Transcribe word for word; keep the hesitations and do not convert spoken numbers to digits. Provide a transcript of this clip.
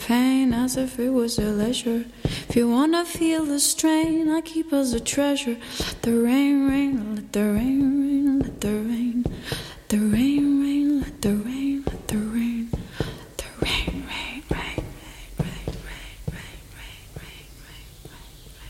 pain as if it was a leisure. If you wanna feel the strain, I keep as a treasure. Let the rain rain, let the rain rain, let the rain, let the rain